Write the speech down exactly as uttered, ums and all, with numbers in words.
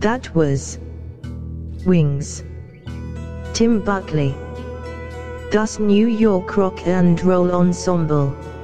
That was Wings. Tim Buckley. Thus New York Rock and Roll Ensemble.